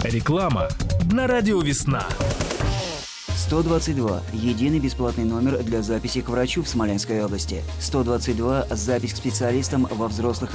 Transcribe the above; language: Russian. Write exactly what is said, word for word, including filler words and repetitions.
Реклама на радио «Весна». сто двадцать два – единый бесплатный номер для записи к врачу в Смоленской области. сто двадцать два – запись к специалистам во взрослых